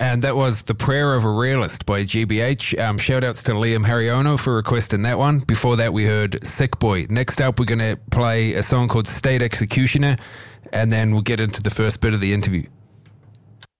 And that was The Prayer of a Realist by GBH. Shout outs to Liam Hariono for requesting that one. Before that, we heard Sick Boy. Next up, we're going to play a song called State Executioner, and then we'll get into the first bit of the interview.